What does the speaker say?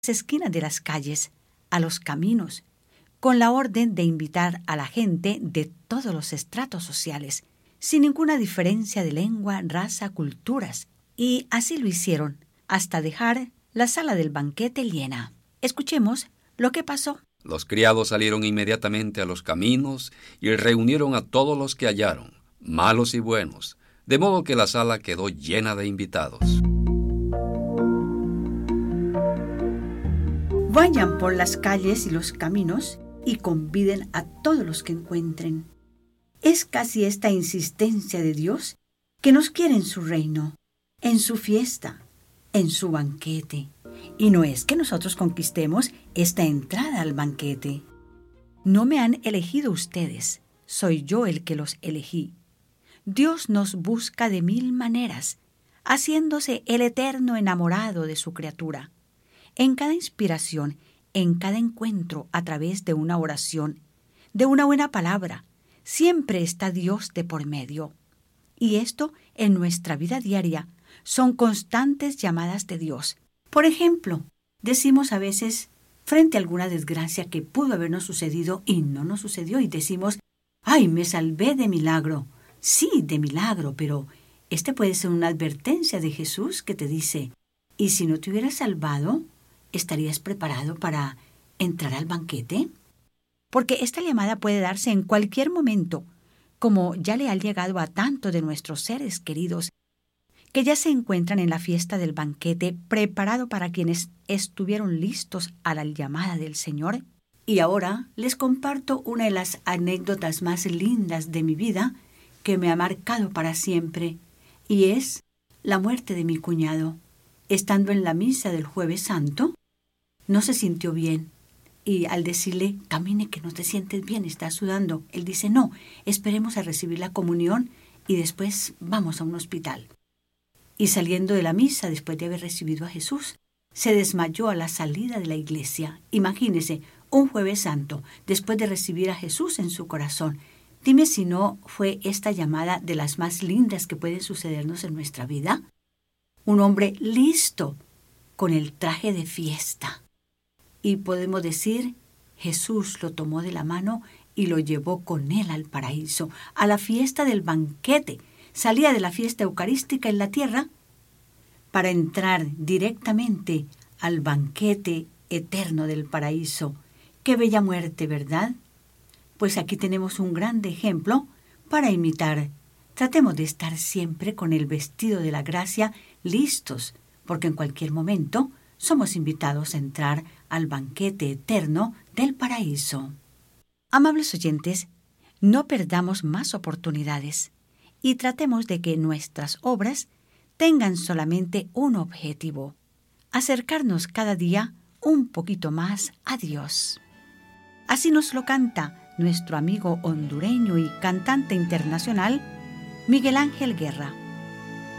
esquinas de las calles, a los caminos, con la orden de invitar a la gente de todos los estratos sociales, sin ninguna diferencia de lengua, raza, culturas. Y así lo hicieron, hasta dejar la sala del banquete llena. Escuchemos lo que pasó. Los criados salieron inmediatamente a los caminos y reunieron a todos los que hallaron, malos y buenos, de modo que la sala quedó llena de invitados. Vayan por las calles y los caminos y conviden a todos los que encuentren. Es casi esta insistencia de Dios que nos quiere en su reino, en su fiesta, en su banquete. Y no es que nosotros conquistemos esta entrada al banquete. No me han elegido ustedes, soy yo el que los elegí. Dios nos busca de 1000 maneras, haciéndose el eterno enamorado de su criatura. En cada inspiración, en cada encuentro a través de una oración, de una buena palabra, siempre está Dios de por medio. Y esto en nuestra vida diaria son constantes llamadas de Dios. Por ejemplo, decimos a veces, frente a alguna desgracia que pudo habernos sucedido y no nos sucedió, y decimos, ¡ay, me salvé de milagro! Sí, de milagro, pero este puede ser una advertencia de Jesús que te dice, ¿y si no te hubieras salvado, estarías preparado para entrar al banquete? Porque esta llamada puede darse en cualquier momento, como ya le ha llegado a tanto de nuestros seres queridos, que ya se encuentran en la fiesta del banquete preparado para quienes estuvieron listos a la llamada del Señor. Y ahora les comparto una de las anécdotas más lindas de mi vida que me ha marcado para siempre, y es la muerte de mi cuñado. Estando en la misa del Jueves Santo, no se sintió bien, y al decirle, camine que no te sientes bien, estás sudando, él dice, no, esperemos a recibir la comunión y después vamos a un hospital. Y saliendo de la misa, después de haber recibido a Jesús, se desmayó a la salida de la iglesia. Imagínese, un Jueves Santo, después de recibir a Jesús en su corazón. Dime si no fue esta llamada de las más lindas que pueden sucedernos en nuestra vida. Un hombre listo, con el traje de fiesta. Y podemos decir, Jesús lo tomó de la mano y lo llevó con él al paraíso, a la fiesta del banquete. Salía de la fiesta eucarística en la tierra para entrar directamente al banquete eterno del paraíso. ¡Qué bella muerte!, ¿verdad? Pues aquí tenemos un grande ejemplo para imitar. Tratemos de estar siempre con el vestido de la gracia listos, porque en cualquier momento somos invitados a entrar al banquete eterno del paraíso. Amables oyentes, no perdamos más oportunidades y tratemos de que nuestras obras tengan solamente un objetivo: acercarnos cada día un poquito más a Dios. Así nos lo canta nuestro amigo hondureño y cantante internacional, Miguel Ángel Guerra.